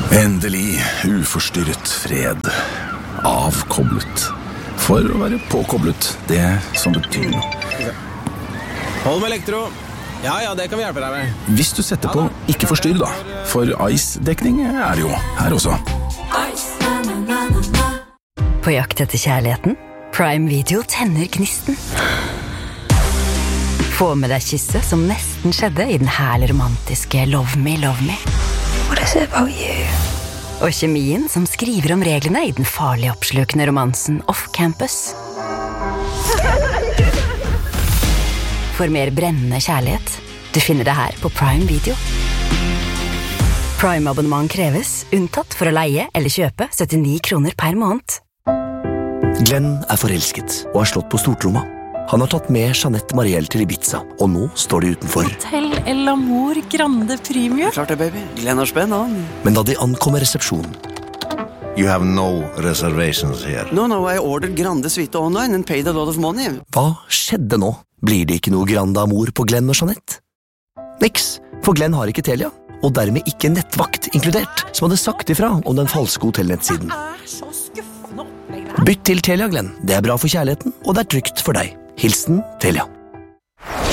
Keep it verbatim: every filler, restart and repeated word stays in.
Endelig uforstyrret fred. Avkoblet. For å være påkoblet, det som betyr noe. Hold med elektro. Ja, ja, det kan vi hjelpe deg med. Hvis du setter på ikke forstyrr da, for Ice-dekning er jo her også. På jakt etter kjærligheten? Prime Video tenner gnisten. Få med deg kysset som nesten skjedde i den herlig romantiske Love Me, Love Me. What is it about you? Og kjemien som skriver om reglene i den farlig oppslukende romansen Off Campus. For mer brennende kjærlighet, du finner det her på Prime Video. Prime-abonnement kreves, unntatt for å leie eller kjøpe syttini kroner per måned. Glenn er forelsket og har slått på stortromma. Han har tatt med Jeanette Marielle til Ibiza, og nå står de utenfor. Hotel El Amor Grande Premium. Klart det, baby. Glenn har spenn, han. Men da de ankommer resepsjonen... You have no reservations here. No, no, I ordered Grande Suite online and paid a lot of money. Hva skjedde nå? Blir det ikke noe Grande Amor på Glenn og Jeanette? Niks, for Glenn har ikke Telia, og dermed ikke nettvakt inkludert, som hadde sagt ifra om den falske hotellnettsiden. Bytt til Telia, Glenn. Det er bra for kjærligheten, og det er trygt for deg. Hilsen Telia.